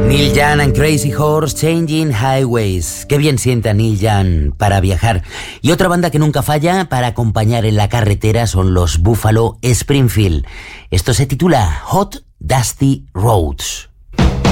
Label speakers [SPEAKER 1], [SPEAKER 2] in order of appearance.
[SPEAKER 1] Neil Young and Crazy Horse, Changing Highways. Qué bien sienta Neil Young para viajar. Y otra banda que nunca falla para acompañar en la carretera son los Buffalo Springfield. Esto se titula Hot Dusty Roads.